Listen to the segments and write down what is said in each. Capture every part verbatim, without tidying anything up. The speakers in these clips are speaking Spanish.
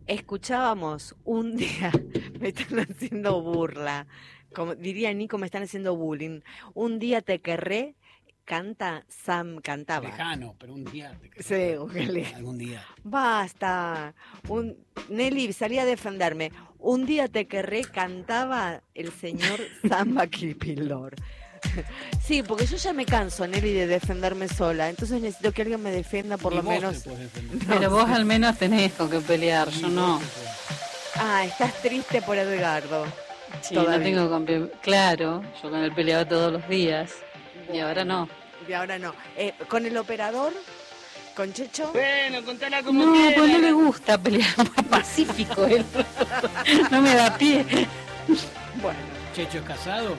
escuchábamos un día, me están haciendo burla, como diría Nico, me están haciendo bullying. Un día te querré, canta Sam, cantaba. Lejano, pero un día te querré. Sí, un algún día. Basta. Un, Nelly, salí a defenderme. Un día te querré, cantaba el señor Samba Kipilor. Sí, porque yo ya me canso, Nelly, de defenderme sola. Entonces necesito que alguien me defienda por Ni lo vos menos. te podés defender. Pero No, vos sí. al menos tenés con qué pelear, yo Ni no. vos te podés. Ah, estás triste por Edgardo. Sí, Todavía. no tengo con pe- Claro, yo con él peleaba todos los días. Y ahora no. Y ahora no. Eh, ¿Con el operador? ¿Con Checho? Bueno, contala como No, quieras. pues no le gusta pelear, muy pacífico él. No me da pie. Bueno. ¿Checho es casado?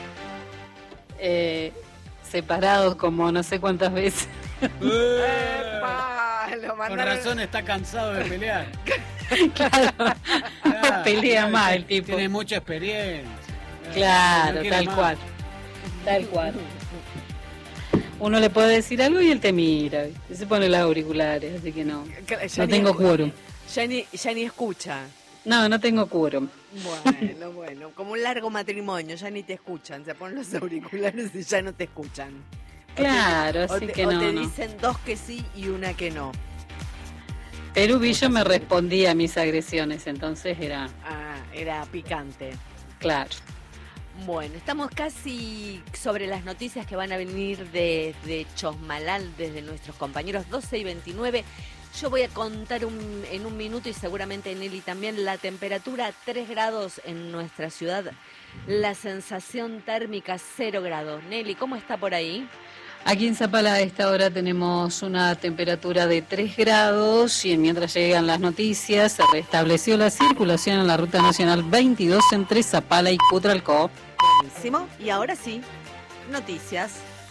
Eh, separados como no sé cuántas veces. ¡Epa! Lo Con mandaron- razón está cansado de pelear. Claro, Claro, pelea claro, más tiene- el tipo. Tiene mucha experiencia. Claro, No quiere tal más. cual. Tal cual. Uno le puede decir algo y él te mira, ¿viste? Se pone los auriculares, así que no. Ya No ni tengo escu- quórum. Ya ni, ya ni escucha. No, no tengo quórum. Bueno, bueno, como un largo matrimonio, ya ni te escuchan, se ponen los auriculares y ya no te escuchan. O te- Claro, o así te, que o no, te no. dicen dos que sí y una que no. Perú Villo me respondía a mis agresiones, entonces era Ah, era picante. claro. Bueno, estamos casi sobre las noticias que van a venir desde Chosmalal, desde nuestros compañeros doce y veintinueve. Yo voy a contar un- en un minuto y seguramente Nelly también la temperatura tres grados en nuestra ciudad, la sensación térmica cero grados. Nelly, ¿cómo está por ahí? Aquí en Zapala a esta hora tenemos una temperatura de tres grados y mientras llegan las noticias se restableció la circulación en la Ruta Nacional veintidós entre Zapala y Cutralcó. Buenísimo. Y ahora sí, noticias.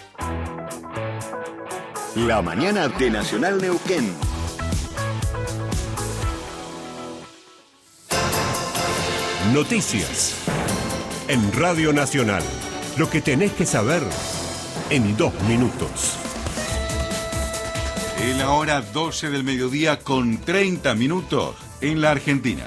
La mañana de Nacional Neuquén. Noticias. En Radio Nacional. Lo que tenés que saber en dos minutos. En la hora doce del mediodía con treinta minutos en la Argentina.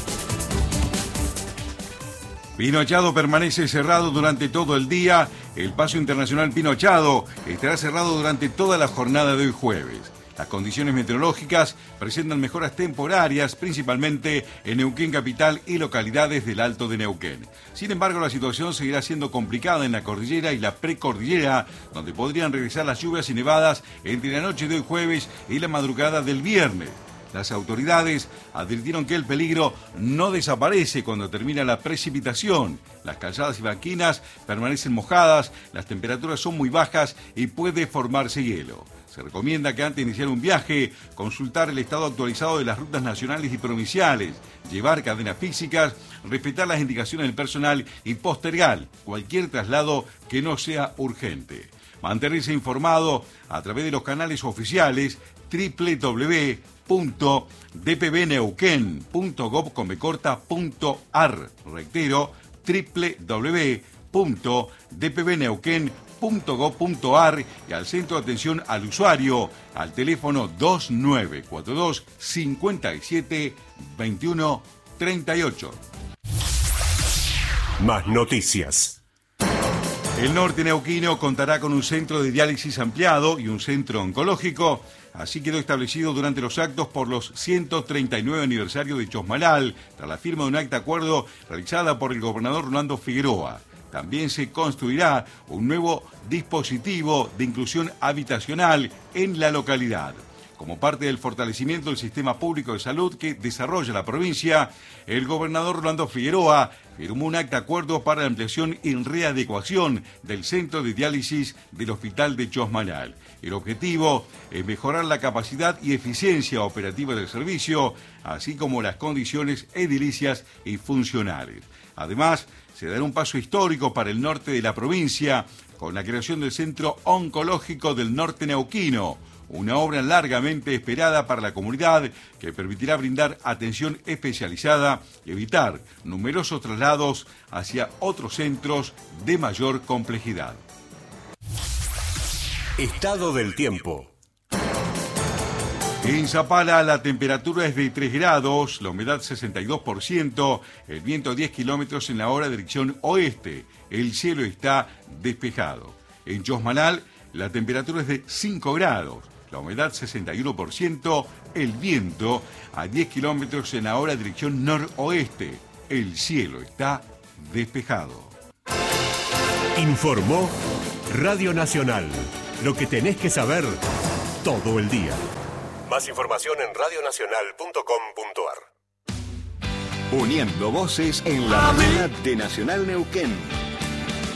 Pinochado permanece cerrado durante todo el día. El Paso Internacional Pinochado estará cerrado durante toda la jornada de hoy jueves. Las condiciones meteorológicas presentan mejoras temporarias, principalmente en Neuquén capital y localidades del Alto de Neuquén. Sin embargo, la situación seguirá siendo complicada en la cordillera y la precordillera, donde podrían regresar las lluvias y nevadas entre la noche de hoy jueves y la madrugada del viernes. Las autoridades advirtieron que el peligro no desaparece cuando termina la precipitación. Las calzadas y banquinas permanecen mojadas, las temperaturas son muy bajas y puede formarse hielo. Se recomienda que antes de iniciar un viaje, consultar el estado actualizado de las rutas nacionales y provinciales, llevar cadenas físicas, respetar las indicaciones del personal y postergar cualquier traslado que no sea urgente. Mantenerse informado a través de los canales oficiales doble u doble u doble u punto d p b neuquén punto gob punto a r. Reitero, doble u doble u doble u punto d p b neuquén punto gob punto a r y al centro de atención al usuario al teléfono dos nueve cuatro dos, cinco siete, dos uno tres ocho. Más noticias. El norte neuquino contará con un centro de diálisis ampliado y un centro oncológico. Así quedó establecido durante los actos por los ciento treinta y nueve aniversario de Chosmalal, tras la firma de un acta de acuerdo realizada por el gobernador Rolando Figueroa. También se construirá un nuevo dispositivo de inclusión habitacional en la localidad. Como parte del fortalecimiento del sistema público de salud que desarrolla la provincia, el gobernador Rolando Figueroa firmó un acta de acuerdo para la ampliación y readecuación del centro de diálisis del Hospital de Chosmalal. El objetivo es mejorar la capacidad y eficiencia operativa del servicio, así como las condiciones edilicias y funcionales. Además, se dará un paso histórico para el norte de la provincia con la creación del Centro Oncológico del Norte Neuquino, una obra largamente esperada para la comunidad que permitirá brindar atención especializada y evitar numerosos traslados hacia otros centros de mayor complejidad. Estado del tiempo. En Zapala la temperatura es de tres grados, la humedad sesenta y dos por ciento, el viento diez kilómetros en la hora dirección oeste. El cielo está despejado. En Chosmalal la temperatura es de cinco grados, la humedad sesenta y uno por ciento, el viento a diez kilómetros en la hora dirección noroeste. El cielo está despejado. Informó Radio Nacional. Lo que tenés que saber todo el día. Más información en radionacional punto com punto ar. Uniendo voces en la mañana de Nacional Neuquén.